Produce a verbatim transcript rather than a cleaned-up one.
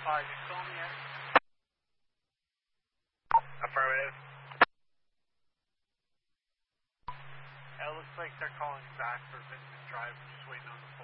five, you still on the end? Affirmative. It looks like they're calling you back for Vincent Drive. I'm just waiting on the